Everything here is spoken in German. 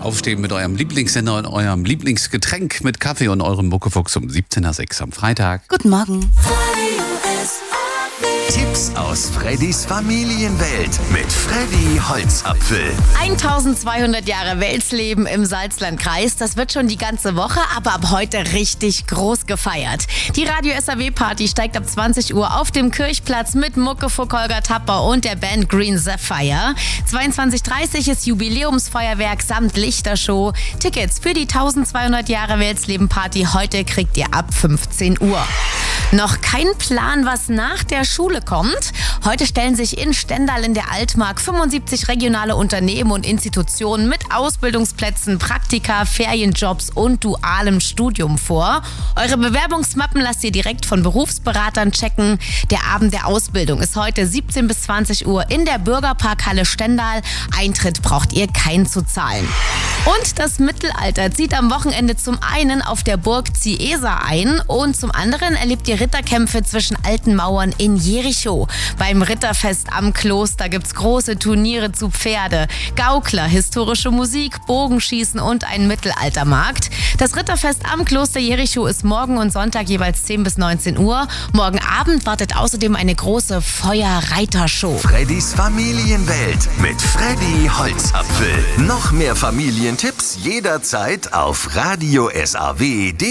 Aufstehen mit eurem Lieblingssender und eurem Lieblingsgetränk mit Kaffee und eurem Muckefuchs um 17:06 am Freitag. Guten Morgen. Tipps aus Freddys Familienwelt mit Freddy Holzapfel. 1200 Jahre Welsleben im Salzlandkreis. Das wird schon die ganze Woche, aber ab heute richtig groß gefeiert. Die Radio SAW-Party steigt ab 20 Uhr auf dem Kirchplatz mit Muckefuck, Holger Tapper und der Band Green Sapphire. 22:30 ist Jubiläumsfeuerwerk samt Lichtershow. Tickets für die 1200 Jahre Welsleben-Party heute kriegt ihr ab 15 Uhr. Noch kein Plan, was nach der Schule kommt. Heute stellen sich in Stendal in der Altmark 75 regionale Unternehmen und Institutionen mit Ausbildungsplätzen, Praktika, Ferienjobs und dualem Studium vor. Eure Bewerbungsmappen lasst ihr direkt von Berufsberatern checken. Der Abend der Ausbildung ist heute 17 bis 20 Uhr in der Bürgerparkhalle Stendal. Eintritt braucht ihr keinen zu zahlen. Und das Mittelalter zieht am Wochenende zum einen auf der Burg Ciesa ein und zum anderen erlebt ihr Ritterkämpfe zwischen alten Mauern in Jericho. Beim Ritterfest am Kloster gibt's große Turniere zu Pferde, Gaukler, historische Musik, Bogenschießen und ein Mittelaltermarkt. Das Ritterfest am Kloster Jericho ist morgen und Sonntag jeweils 10 bis 19 Uhr. Morgen Abend wartet außerdem eine große Feuerreitershow. Freddys Familienwelt mit Freddy Holzapfel. Noch mehr Familientipps jederzeit auf Radio SAW.